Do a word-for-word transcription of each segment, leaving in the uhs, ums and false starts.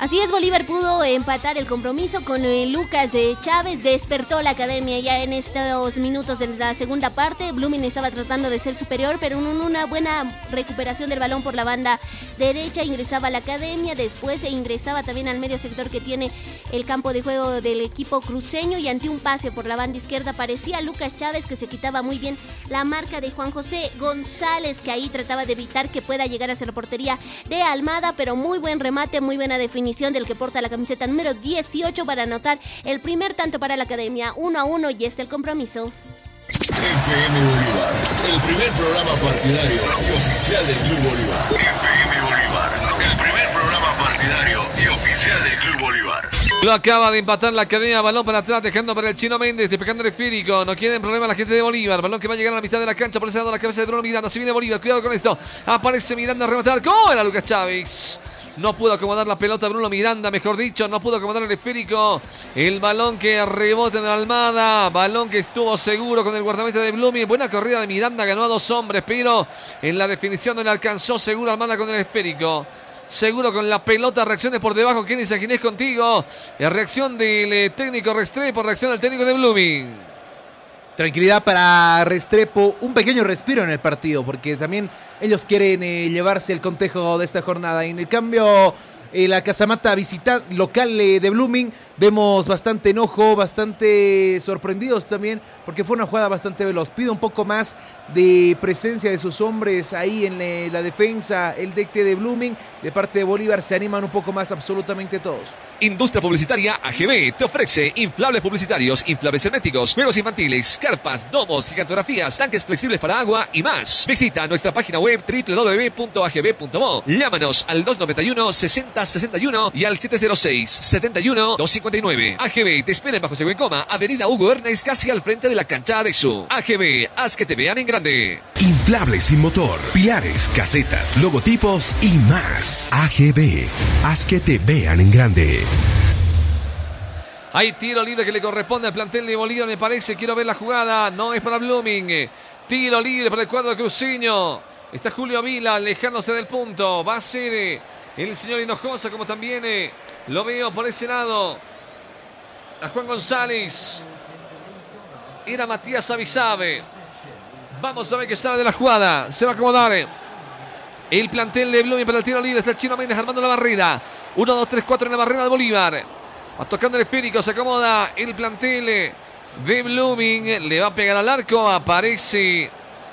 Así es, Bolívar pudo empatar el compromiso con eh, Lucas de Chávez. Despertó la academia ya en estos minutos de la segunda parte. Blooming estaba tratando de ser superior, pero en una buena recuperación del balón por la banda derecha ingresaba a la academia. Después se ingresaba también al medio sector que tiene el campo de juego del equipo cruceño, y ante un pase por la banda izquierda aparecía Lucas Chávez, que se quitaba muy bien la marca de Juan José González, que ahí trataba de evitar que pueda llegar hacia la portería de Almada, pero muy buen remate, muy buena definición del que porta la camiseta número dieciocho para anotar el primer tanto para la academia. Uno a uno y este el compromiso. F M Bolívar, el primer programa partidario y oficial del Club Bolívar. F M Bolívar, el primer programa partidario y oficial del Club Bolívar. Lo acaba de empatar la academia, balón para atrás, dejando para el Chino Méndez, despejando el esférico. No quieren problema la gente de Bolívar. Balón que va a llegar a la mitad de la cancha, por ese lado la cabeza de Bruno Miranda. Se viene Bolívar, cuidado con esto. Aparece Miranda a rematar. ¡Gol! Era Lucas Chávez. No pudo acomodar la pelota Bruno Miranda, mejor dicho, no pudo acomodar el esférico. El balón que rebota en la Almada, balón que estuvo seguro con el guardameta de Blooming. Buena corrida de Miranda, ganó a dos hombres, pero en la definición no le alcanzó seguro Almada con el esférico. Seguro con la pelota, reacciones por debajo. Kenny Sanginés contigo. La reacción del eh, técnico Restrepo, reacción del técnico de Blooming. Tranquilidad para Restrepo, un pequeño respiro en el partido, porque también ellos quieren eh, llevarse el contejo de esta jornada. En el cambio, eh, la casamata visitante local eh, de Blooming, vemos bastante enojo, bastante sorprendidos también, porque fue una jugada bastante veloz. Pide un poco más de presencia de sus hombres ahí en eh, la defensa, el D T de Blooming. De parte de Bolívar se animan un poco más absolutamente todos. Industria Publicitaria A G B te ofrece inflables publicitarios, inflables herméticos, juegos infantiles, carpas, domos, gigantografías, tanques flexibles para agua y más. Visita nuestra página web doble u doble u doble u punto a g b punto mo. Llámanos al dos noventa y uno, sesenta sesenta y uno y al siete cero seis, setenta y uno, doscientos cincuenta y nueve. A G B te espera en Bajo Seco en Coma, Avenida Hugo Ernest, casi al frente de la cancha de Exu. A G B, haz que te vean en grande. Inflables sin motor, pilares, casetas, logotipos y más. A G B, haz que te vean en grande. Hay tiro libre que le corresponde al plantel de Bolívar, me parece. Quiero ver la jugada. No es para Blooming. Tiro libre para el cuadro cruceño. Está Julio Vila alejándose del punto. Va a ser el señor Hinojosa, como también eh, lo veo por ese lado. A Juan González. Era Matías Avisabe. Vamos a ver qué sale de la jugada. Se va a acomodar el plantel de Blooming para el tiro libre. Está el Chino Méndez armando la barrera. uno, dos, tres, cuatro en la barrera de Bolívar. Va tocando el esférico, se acomoda el plantel de Blooming. Le va a pegar al arco, aparece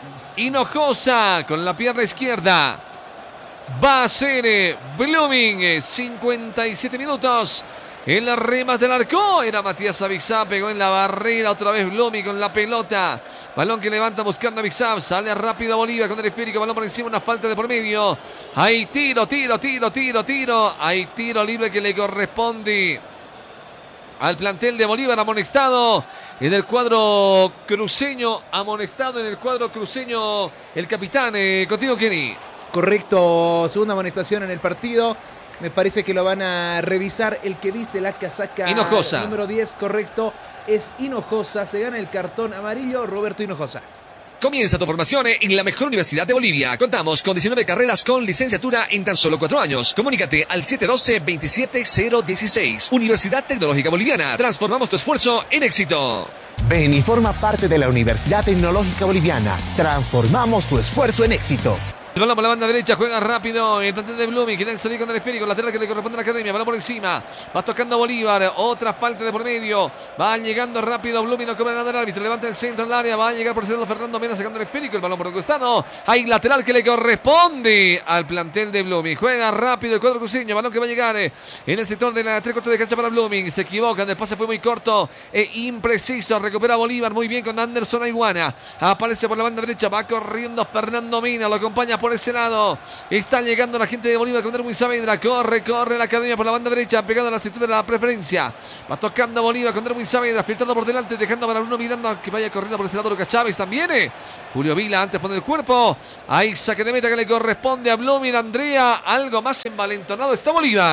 Hinojosa con la pierna izquierda. Va a ser Blooming, cincuenta y siete minutos. El remate del arco era Matías Avizab, pegó en la barrera, otra vez Blooming con la pelota. Balón que levanta buscando a Avizab, sale rápido Bolívar con el esférico, balón por encima, una falta de por medio. Hay tiro, tiro, tiro, tiro, tiro. Hay tiro libre que le corresponde al plantel de Bolívar, amonestado en el cuadro cruceño, amonestado en el cuadro cruceño el capitán. Eh, contigo, Kenny. Correcto, segunda amonestación en el partido. Me parece que lo van a revisar. El que viste la casaca Hinojosa, número diez, correcto, es Hinojosa. Se gana el cartón amarillo, Roberto Hinojosa. Comienza tu formación en la mejor universidad de Bolivia. Contamos con diecinueve carreras con licenciatura en tan solo cuatro años. Comunícate al siete uno dos, veintisiete cero dieciséis. Universidad Tecnológica Boliviana. Transformamos tu esfuerzo en éxito. Ven y forma parte de la Universidad Tecnológica Boliviana. Transformamos tu esfuerzo en éxito. El balón por la banda derecha, juega rápido el plantel de Blooming, quiere salir con el esférico, lateral que le corresponde a la academia, balón por encima, va tocando Bolívar, otra falta de por medio, va llegando rápido Blooming, no cobra nada el árbitro, levanta el centro del área, va a llegar por ese lado Fernando Mena sacando el esférico, el balón por el costado, hay lateral que le corresponde al plantel de Blooming, juega rápido el cuadro cruceño, balón que va a llegar en el sector de la tres cuartos de cancha para Blooming, se equivocan, el pase fue muy corto e impreciso, recupera Bolívar muy bien con Anderson Aiguana, aparece por la banda derecha, va corriendo Fernando Mena, lo acompaña por ese lado, está llegando la gente de Bolívar con Erwin Saavedra, corre, corre la academia por la banda derecha, pegado a la cintura de la preferencia, va tocando Bolívar con Erwin Saavedra, filtrando por delante, dejando para Bruno Miranda que vaya corriendo por ese lado Lucas Chávez también, eh. Julio Vila antes pone el cuerpo, hay saque de meta que le corresponde a Blooming. Andrea, algo más envalentonado está Bolívar.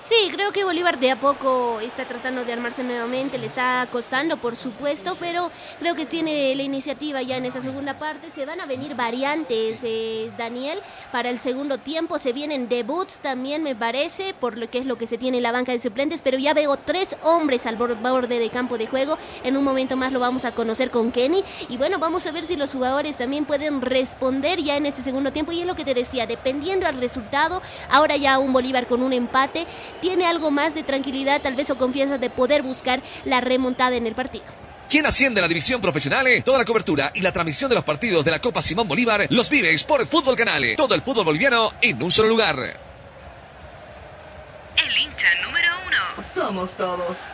Sí, creo que Bolívar de a poco está tratando de armarse nuevamente, le está costando por supuesto, pero creo que tiene la iniciativa ya en esa segunda parte. Se van a venir variantes, eh, Daniel, para el segundo tiempo, se vienen debuts también me parece, por lo que es lo que se tiene en la banca de suplentes, pero ya veo tres hombres al borde de campo de juego. En un momento más lo vamos a conocer con Kenny y bueno, vamos a ver si los jugadores también pueden responder ya en este segundo tiempo y es lo que te decía, dependiendo del resultado, ahora ya un Bolívar con un empate tiene algo más de tranquilidad tal vez o confianza de poder buscar la remontada en el partido. ¿Quién asciende a la división profesional? Toda la cobertura y la transmisión de los partidos de la Copa Simón Bolívar los vives por Fútbol Canal. Todo el fútbol boliviano en un solo lugar. El hincha número uno somos todos.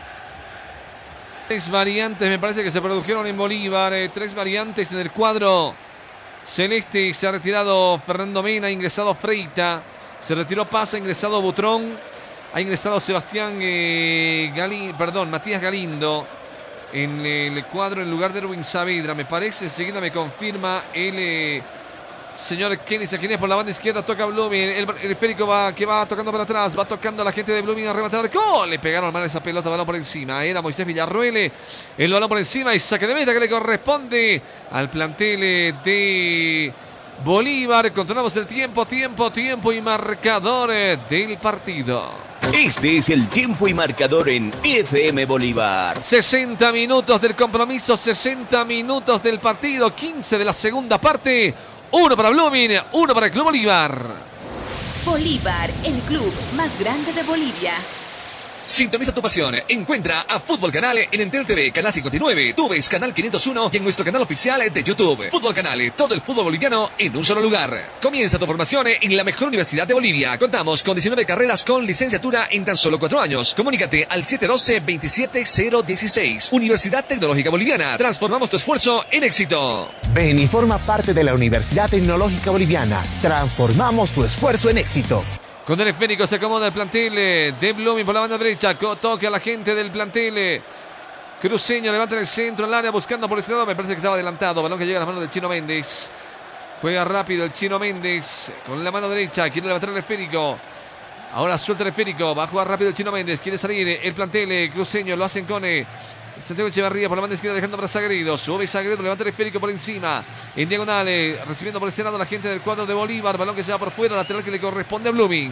Tres variantes me parece que se produjeron en Bolívar. Eh, tres variantes en el cuadro celeste. Se ha retirado Fernando Mena, ha ingresado Freita. Se retiró Paz, ha ingresado Butrón. Ha ingresado Sebastián eh, Galí, perdón, Matías Galindo en el cuadro en lugar de Erwin Saavedra, me parece. Enseguida me confirma el eh, señor Kenny Sanginés por la banda izquierda. Toca Blooming, el, el esférico va, que va tocando para atrás, va tocando a la gente de Blooming a rematar el gol. Le pegaron mal esa pelota, balón por encima. Era Moisés Villarruel, el balón por encima y saque de meta que le corresponde al plantel de Bolívar. Controlamos el tiempo, tiempo, tiempo y marcador del partido. Este es el tiempo y marcador en F M Bolívar. sesenta minutos del compromiso, sesenta minutos del partido, quince de la segunda parte. Uno para Blooming, uno para el Club Bolívar. Bolívar, el club más grande de Bolivia. Sintoniza tu pasión. Encuentra a Fútbol Canal en Entel T V, Canal cincuenta y nueve. Tú ves Canal quinientos uno y en nuestro canal oficial de YouTube. Fútbol Canal, todo el fútbol boliviano en un solo lugar. Comienza tu formación en la mejor universidad de Bolivia. Contamos con diecinueve carreras con licenciatura en tan solo cuatro años. Comunícate al siete uno dos, veintisiete cero dieciséis. Universidad Tecnológica Boliviana. Transformamos tu esfuerzo en éxito. Ven y forma parte de la Universidad Tecnológica Boliviana. Transformamos tu esfuerzo en éxito. Con el esférico se acomoda el plantel de Blooming por la banda derecha. Toque a la gente del plantel cruceño. Levanta en el centro, al área, buscando por este lado. Me parece que estaba adelantado. Balón que llega a las manos del Chino Méndez. Juega rápido el Chino Méndez con la mano derecha. Quiere levantar el esférico. Ahora suelta el esférico. Va a jugar rápido el Chino Méndez. Quiere salir el plantel cruceño. Lo hacen con Santiago Echeverría por la banda izquierda, dejando para Sagredo. Sube Sagredo, levanta el esférico por encima. En diagonal, recibiendo por ese lado la gente del cuadro de Bolívar. Balón que se va por fuera, lateral que le corresponde a Blooming.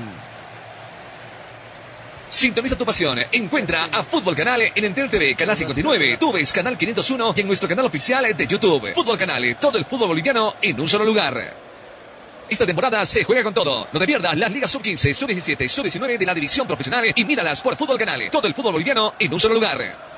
Sintoniza tu pasión. Encuentra a Fútbol Canal en Entel T V, Canal cincuenta y nueve. Tú ves Canal quinientos uno y en nuestro canal oficial de YouTube. Fútbol Canal, todo el fútbol boliviano en un solo lugar. Esta temporada se juega con todo. No te pierdas las ligas sub quince, sub diecisiete, sub diecinueve de la división profesional y míralas por Fútbol Canal. Todo el fútbol boliviano en un solo lugar.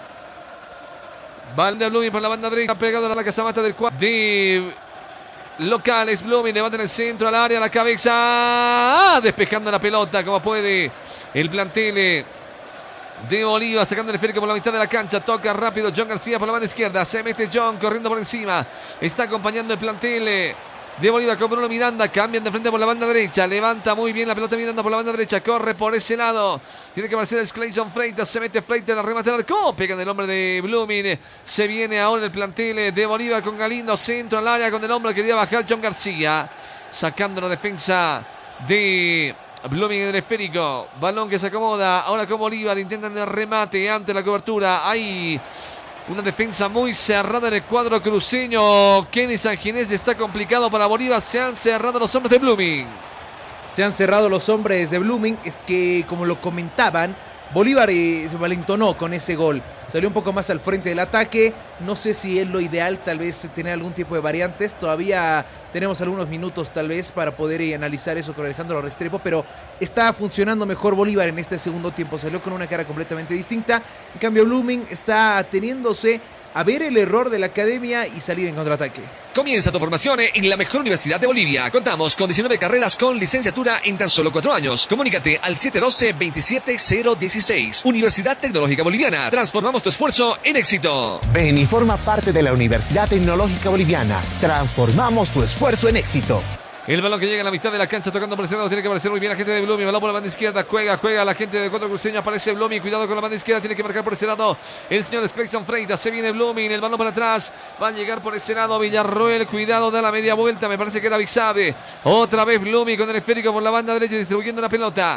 Balón de Blooming por la banda derecha, pegado a la casamata del cuadro de locales. Blooming levanta en el centro, al área, a la cabeza. ¡Ah! Despejando la pelota como puede el plantel de Bolívar, sacando el esférico por la mitad de la cancha. Toca rápido John García por la banda izquierda. Se mete John corriendo por encima. Está acompañando el plantel de Bolívar con Bruno Miranda. Cambian de frente por la banda derecha. Levanta muy bien la pelota Miranda por la banda derecha. Corre por ese lado. Tiene que aparecer el Clayson Freitas. Se mete Freitas a remate al arco. Pega en el hombre de Blooming. Se viene ahora el plantel de Bolívar con Galindo. Centro al área con el hombre que quería bajar John García. Sacando la defensa de Blooming en el esférico. Balón que se acomoda. Ahora con Bolívar. Intentan el remate ante la cobertura. Hay una defensa muy cerrada en el cuadro cruceño. Kenny Sanginés, está complicado para Bolívar. Se han cerrado los hombres de Blooming. Se han cerrado los hombres de Blooming. Es que, como lo comentaban, Bolívar eh, se valentonó con ese gol. Salió un poco más al frente del ataque. No sé si es lo ideal, tal vez tener algún tipo de variantes. Todavía tenemos algunos minutos tal vez para poder eh, analizar eso con Alejandro Restrepo. Pero está funcionando mejor Bolívar en este segundo tiempo. Salió con una cara completamente distinta. En cambio Blooming está ateniéndose a ver el error de la academia y salir en contraataque. Comienza tu formación en la mejor universidad de Bolivia. Contamos con diecinueve carreras con licenciatura en tan solo cuatro años. Comunícate al siete uno dos, veintisiete cero dieciséis. Universidad Tecnológica Boliviana. Transformamos tu esfuerzo en éxito. Ven y forma parte de la Universidad Tecnológica Boliviana. Transformamos tu esfuerzo en éxito. El balón que llega a la mitad de la cancha tocando por ese lado. Tiene que aparecer muy bien la gente de Blooming. Balón por la banda izquierda. Juega, juega la gente de cuatro cruceño. Aparece Blooming. Cuidado con la banda izquierda. Tiene que marcar por ese lado el señor Clayson Freitas. Se viene Blooming. El balón para atrás. Va a llegar por ese lado Villarroel. Cuidado, da la media vuelta. Me parece que era Bisabe. Otra vez Blooming con el esférico por la banda derecha distribuyendo la pelota.